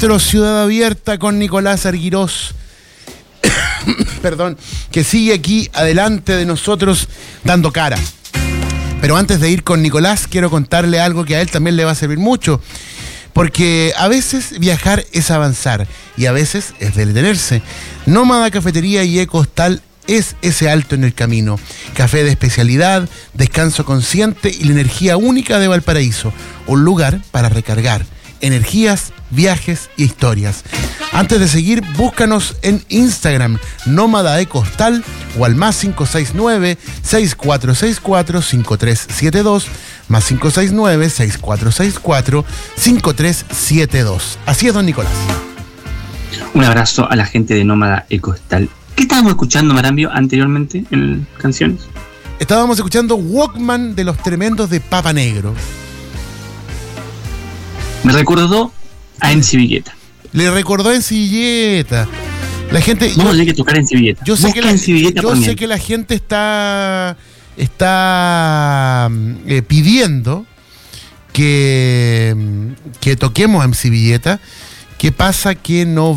adentro, Ciudad Abierta con Nicolás Arguirós, perdón, que sigue aquí adelante de nosotros dando cara. Pero antes de ir con Nicolás, quiero contarle algo que a él también le va a servir mucho. Porque a veces viajar es avanzar y a veces es detenerse. Nómada Cafetería y Eco Hostal es ese alto en el camino. Café de especialidad, descanso consciente y la energía única de Valparaíso. Un lugar para recargar energías, viajes e historias. Antes de seguir, búscanos en Instagram, Nómada Eco Hostal, o al más 569-6464-5372, más 569-6464-5372. Así es, don Nicolás. Un abrazo a la gente de Nómada Eco Hostal. ¿Qué estábamos escuchando, Marambio, anteriormente en canciones? Estábamos escuchando Walkman de Los Tremendos de Papa Negro. Me recordó a MC Villeta. Le recordó a MC Villeta. La gente... Vamos a tener que tocar MC Villeta. Yo sé que la gente está pidiendo que toquemos MC Villeta. ¿Qué pasa? Que no